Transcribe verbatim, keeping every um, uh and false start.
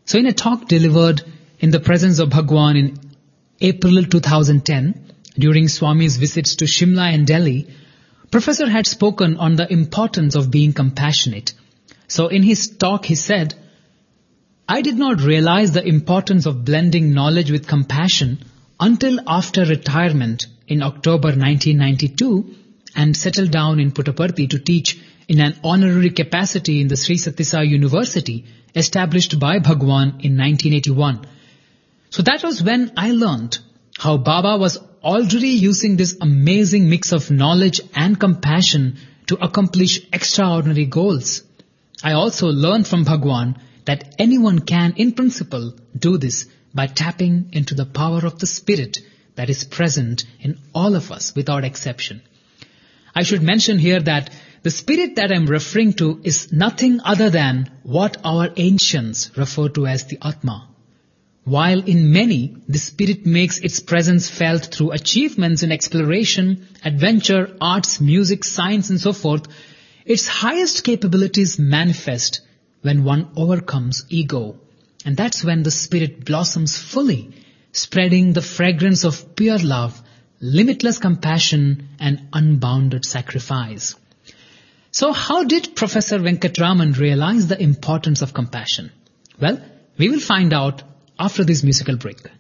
So in a talk delivered in the presence of Bhagwan in April two thousand ten, during Swami's visits to Shimla and Delhi, Professor had spoken on the importance of being compassionate. So in his talk he said, I did not realize the importance of blending knowledge with compassion until after retirement in October nineteen ninety-two and settled down in Puttaparthi to teach in an honorary capacity in the Sri Sathya Sai University established by Bhagwan in nineteen eighty-one. So that was when I learned how Baba was already using this amazing mix of knowledge and compassion to accomplish extraordinary goals. I also learned from Bhagwan that anyone can, in principle, do this by tapping into the power of the Spirit that is present in all of us without exception. I should mention here that the Spirit that I am referring to is nothing other than what our ancients refer to as the Atma. While in many, the Spirit makes its presence felt through achievements in exploration, adventure, arts, music, science and so forth, its highest capabilities manifest when one overcomes ego. And that's when the Spirit blossoms fully, spreading the fragrance of pure love, limitless compassion and unbounded sacrifice. So how did Professor Venkatraman realize the importance of compassion? Well, we will find out after this musical break.